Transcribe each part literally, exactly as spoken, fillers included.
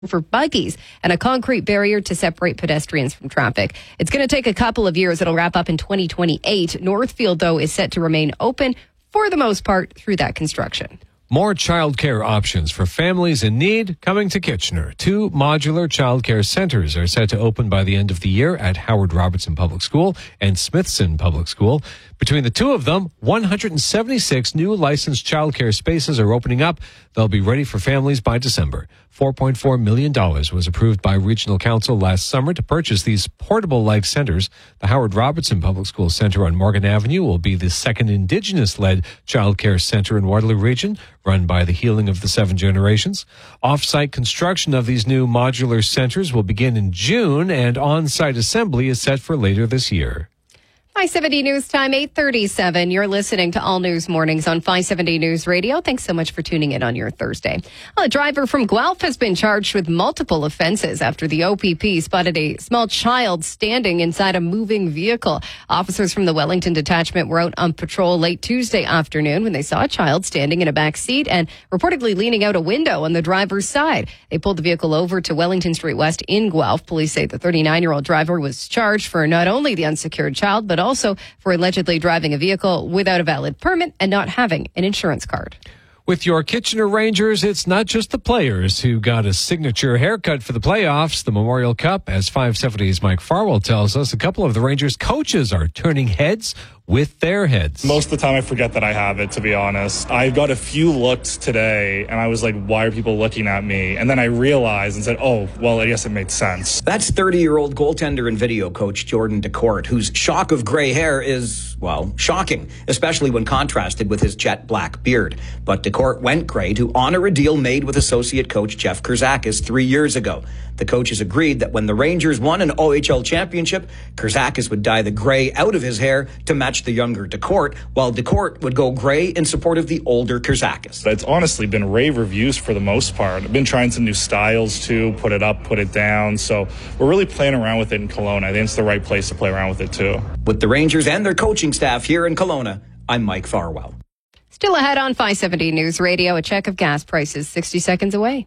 for buggies and a concrete barrier to separate pedestrians from traffic. It's going to take a couple of years. It'll wrap up in twenty twenty-eight. Northfield, though, is set to remain open for the most part through that construction. More childcare options for families in need coming to Kitchener. Two modular childcare centers are set to open by the end of the year at Howard Robertson Public School and Smithson Public School. Between the two of them, one hundred seventy-six new licensed childcare spaces are opening up. They'll be ready for families by December. four point four million dollars was approved by Regional Council last summer to purchase these portable-like centers. The Howard Robertson Public School Center on Morgan Avenue will be the second Indigenous-led childcare center in Waterloo Region, run by the Healing of the Seven Generations. Off-site construction of these new modular centers will begin in June, and on-site assembly is set for later this year. five seventy News Time, eight thirty-seven. You're listening to All News Mornings on five seventy News Radio. Thanks so much for tuning in on your Thursday. Well, a driver from Guelph has been charged with multiple offenses after the O P P spotted a small child standing inside a moving vehicle. Officers from the Wellington Detachment were out on patrol late Tuesday afternoon when they saw a child standing in a back seat and reportedly leaning out a window on the driver's side. They pulled the vehicle over to Wellington Street West in Guelph. Police say the thirty-nine-year-old driver was charged for not only the unsecured child, but also for allegedly driving a vehicle without a valid permit and not having an insurance card. With your Kitchener Rangers, it's not just the players who got a signature haircut for the playoffs, the Memorial Cup. As five seventy's Mike Farwell tells us, a couple of the Rangers coaches are turning heads with their heads. Most of the time I forget that I have it, to be honest. I got a few looks today, and I was like, why are people looking at me? And then I realized and said, oh, well, I guess it made sense. That's thirty-year-old goaltender and video coach Jordan DeCourt, whose shock of gray hair is, well, shocking, especially when contrasted with his jet black beard. But DeCourt went gray to honor a deal made with associate coach Jeff Kurzakis three years ago. The coaches agreed that when the Rangers won an O H L championship, Kurzakis would dye the gray out of his hair to match the younger DeCourt, while DeCourt would go gray in support of the older Kurzakis. It's honestly been rave reviews for the most part. I've been trying some new styles too, put it up, put it down. So we're really playing around with it in Kelowna. I think it's the right place to play around with it too. With the Rangers and their coaching staff here in Kelowna, I'm Mike Farwell. Still ahead on five seventy News Radio, a check of gas prices sixty seconds away.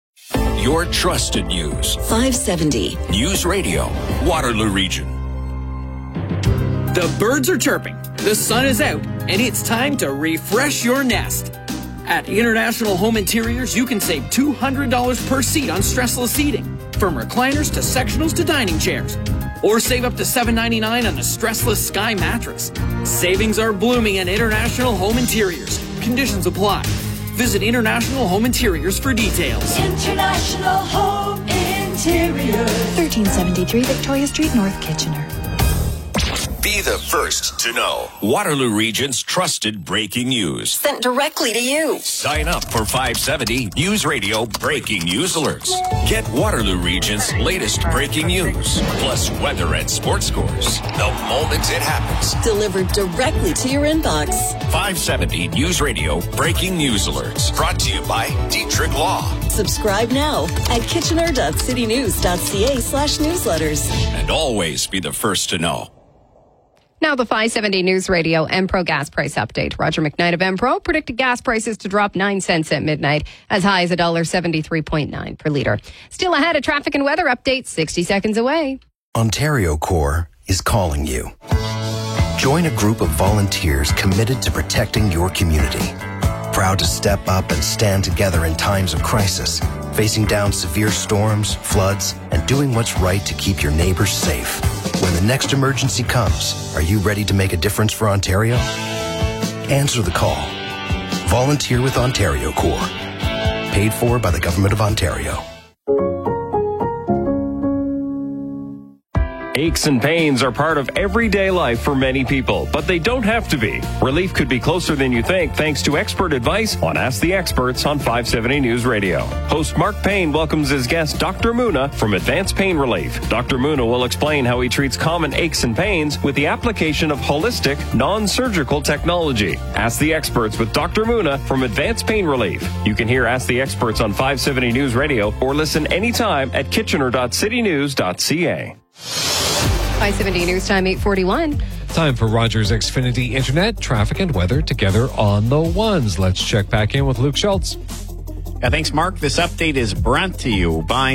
Your trusted news. five seventy News Radio, Waterloo Region. The birds are chirping, the sun is out, and it's time to refresh your nest. At International Home Interiors, you can save two hundred dollars per seat on stressless seating, from recliners to sectionals to dining chairs. Or save up to seven ninety-nine on the stressless Sky mattress. Savings are blooming at International Home Interiors. Conditions apply. Visit International Home Interiors for details. International Home Interiors. thirteen seventy-three Victoria Street, North Kitchener. Be the first to know Waterloo Region's trusted breaking news. Sent directly to you. Sign up for five seventy News Radio breaking news alerts. Get Waterloo Region's latest breaking news, plus weather and sports scores, the moment it happens. Delivered directly to your inbox. five seventy News Radio breaking news alerts. Brought to you by Dietrich Law. Subscribe now at kitchener.citynews.ca slash newsletters. And always be the first to know. Now the five seventy News Radio Empro gas price update. Roger McKnight of Empro predicted gas prices to drop nine cents at midnight, as high as one dollar seventy-three point nine per litre. Still ahead, a traffic and weather update sixty seconds away. Ontario Corps is calling you. Join a group of volunteers committed to protecting your community. Proud to step up and stand together in times of crisis, facing down severe storms, floods, and doing what's right to keep your neighbors safe. When the next emergency comes, are you ready to make a difference for Ontario? Answer the call. Volunteer with Ontario Corps. Paid for by the Government of Ontario. Aches and pains are part of everyday life for many people, but they don't have to be. Relief could be closer than you think thanks to expert advice on Ask the Experts on five seventy News Radio. Host Mark Payne welcomes his guest Doctor Muna from Advanced Pain Relief. Doctor Muna will explain how he treats common aches and pains with the application of holistic, non-surgical technology. Ask the Experts with Doctor Muna from Advanced Pain Relief. You can hear Ask the Experts on five seventy News Radio or listen anytime at kitchener dot city news dot c a. five seventy News Time, eight forty-one. Time for Rogers Xfinity Internet, traffic and weather together on the ones. Let's check back in with Luke Schultz. Yeah, thanks, Mark. This update is brought to you by